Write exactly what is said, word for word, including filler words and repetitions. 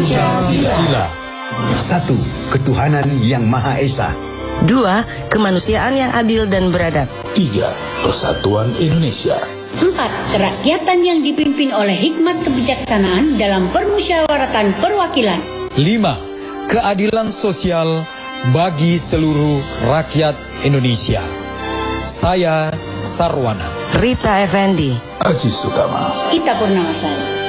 Pancasila. Satu, ketuhanan yang Maha Esa. Dua, kemanusiaan yang adil dan beradab. Tiga, persatuan Indonesia. Empat, kerakyatan yang dipimpin oleh hikmat kebijaksanaan dalam permusyawaratan perwakilan. Lima, keadilan sosial bagi seluruh rakyat Indonesia. Saya Sarwana. Rita Effendi. Aji Sutama. Ita Purnamasari.